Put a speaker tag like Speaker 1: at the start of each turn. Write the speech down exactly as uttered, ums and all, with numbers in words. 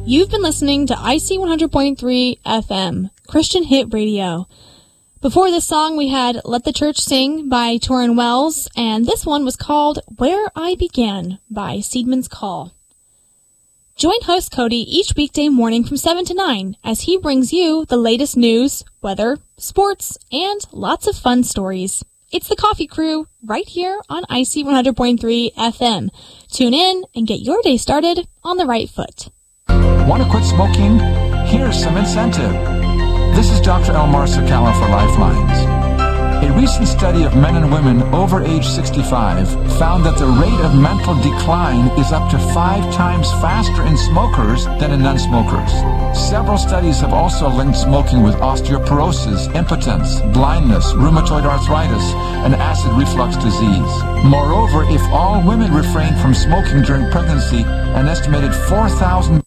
Speaker 1: You've been listening to I C one hundred point three F M, Christian Hit Radio. Before this song, we had Let the Church Sing by Torrin Wells, and this one was called Where I Began by Seedman's Call. Join host Cody each weekday morning from seven to nine as he brings you the latest news, weather, sports, and lots of fun stories. It's the Coffee Crew right here on I C one hundred point three F M. Tune in and get your day started on the right foot.
Speaker 2: Want to quit smoking? Here's some incentive. This is Doctor Elmar Sakala for Lifelines. A recent study of men and women over age sixty-five found that the rate of mental decline is up to five times faster in smokers than in non-smokers. Several studies have also linked smoking with osteoporosis, impotence, blindness, rheumatoid arthritis, and acid reflux disease. Moreover, if all women refrain from smoking during pregnancy, an estimated four thousand